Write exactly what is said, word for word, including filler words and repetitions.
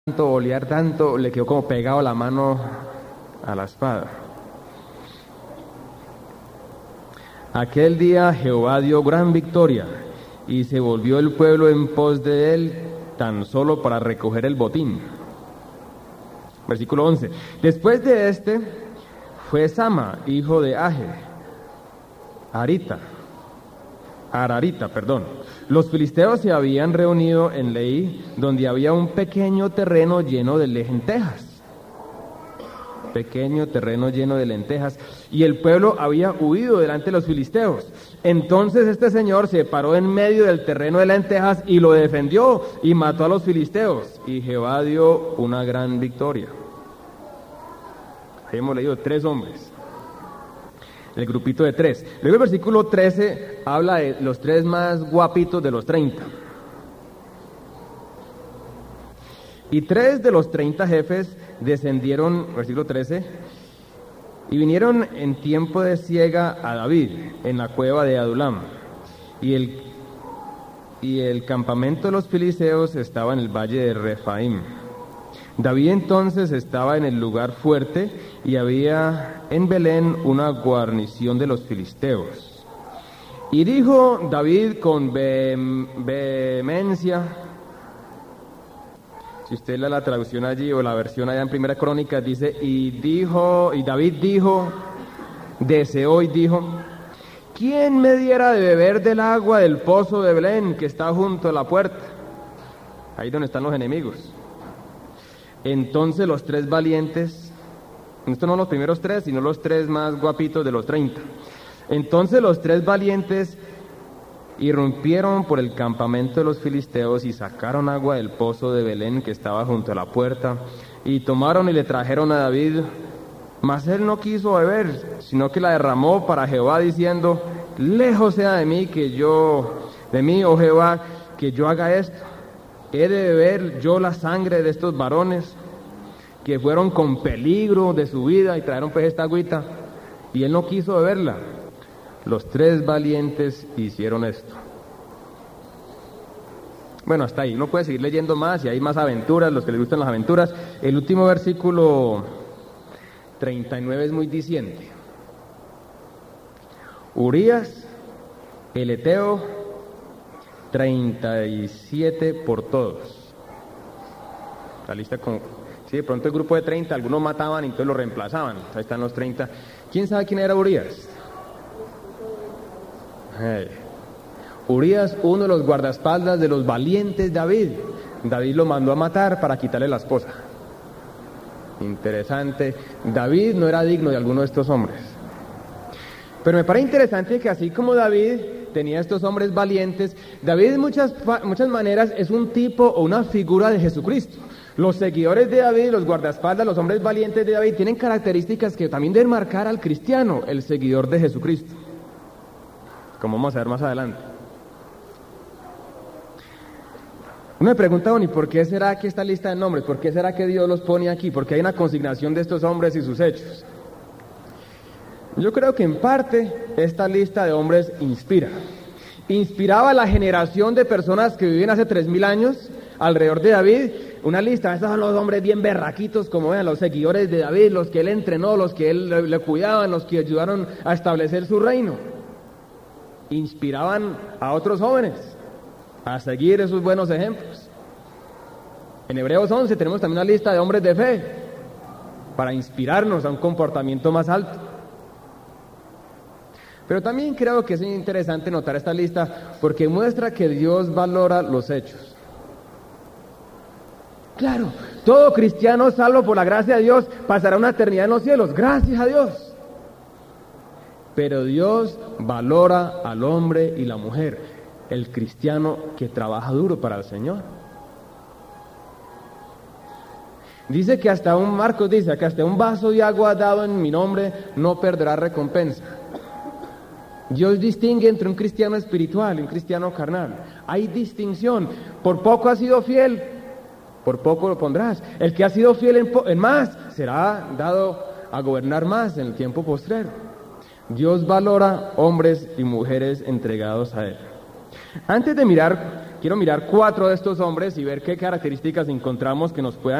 tanto, olear tanto, le quedó como pegado la mano a la espada. Aquel día Jehová dio gran victoria, y se volvió el pueblo en pos de él, tan solo para recoger el botín. Versículo once. Después de este, fue Sama, hijo de Age, Arita, Ararita, perdón. Los filisteos se habían reunido en Leí, donde había un pequeño terreno lleno de lentejas. Pequeño terreno lleno de lentejas. Y el pueblo había huido delante de los filisteos. Entonces este señor se paró en medio del terreno de lentejas y lo defendió y mató a los filisteos. Y Jehová dio una gran victoria. Ahí hemos leído tres hombres. El grupito de tres. Luego el versículo trece habla de los tres más guapitos de los treinta. Y tres de los treinta jefes descendieron, versículo trece, y vinieron en tiempo de siega a David, en la cueva de Adulam. Y el, y el campamento de los filisteos estaba en el valle de Refaim. David entonces estaba en el lugar fuerte, y había en Belén una guarnición de los filisteos. Y dijo David con vehemencia, si usted lee la traducción allí o la versión allá en Primera Crónica, dice, y dijo, y David dijo, deseó y dijo, ¿quién me diera de beber del agua del pozo de Belén que está junto a la puerta? Ahí donde están los enemigos. Entonces los tres valientes, estos no los primeros tres, sino los tres más guapitos de los treinta. Entonces los tres valientes irrumpieron por el campamento de los filisteos y sacaron agua del pozo de Belén que estaba junto a la puerta, y tomaron y le trajeron a David, mas él no quiso beber, sino que la derramó para Jehová, diciendo, lejos sea de mí que yo, de mí, oh Jehová, que yo haga esto. ¿He de beber yo la sangre de estos varones que fueron con peligro de su vida y trajeron pues esta agüita? Y él no quiso beberla. Los tres valientes hicieron esto. Bueno, hasta ahí. Uno puede seguir leyendo más y hay más aventuras, los que les gustan las aventuras. El último versículo treinta y nueve es muy diciente. Urías, el Eteo, treinta y siete por todos. La lista con... Sí, de pronto el grupo de treinta, algunos mataban y entonces lo reemplazaban. Ahí están los treinta. ¿Quién sabe quién era Urías? Hey. Urías, uno de los guardaespaldas de los valientes David. David lo mandó a matar para quitarle la esposa. Interesante. David no era digno de alguno de estos hombres. Pero me parece interesante que así como David tenía estos hombres valientes, David en muchas, muchas maneras es un tipo o una figura de Jesucristo. Los seguidores de David, los guardaespaldas, los hombres valientes de David, tienen características que también deben marcar al cristiano, el seguidor de Jesucristo, como vamos a ver más adelante. Uno me pregunta, bueno, ¿y por qué será que esta lista de nombres? ¿Por qué será que Dios los pone aquí? ¿Por qué hay una consignación de estos hombres y sus hechos? Yo creo que en parte esta lista de hombres inspira. Inspiraba a la generación de personas que vivían hace tres mil años alrededor de David. Una lista, estos son los hombres bien berraquitos, como vean, los seguidores de David, los que él entrenó, los que él le, le cuidaban, los que ayudaron a establecer su reino. Inspiraban a otros jóvenes a seguir esos buenos ejemplos. En Hebreos once tenemos también una lista de hombres de fe para inspirarnos a un comportamiento más alto. Pero también creo que es interesante notar esta lista porque muestra que Dios valora los hechos. Claro, todo cristiano salvo por la gracia de Dios pasará una eternidad en los cielos, gracias a Dios. Pero Dios valora al hombre y la mujer, el cristiano que trabaja duro para el Señor. Dice que hasta un, Marcos dice que hasta un vaso de agua dado en mi nombre no perderá recompensa. Dios distingue entre un cristiano espiritual y un cristiano carnal. Hay distinción. Por poco has sido fiel, por poco lo pondrás. El que ha sido fiel en, en más será dado a gobernar más en el tiempo postrero. Dios valora hombres y mujeres entregados a Él. Antes de mirar quiero mirar cuatro de estos hombres y ver qué características encontramos que nos puedan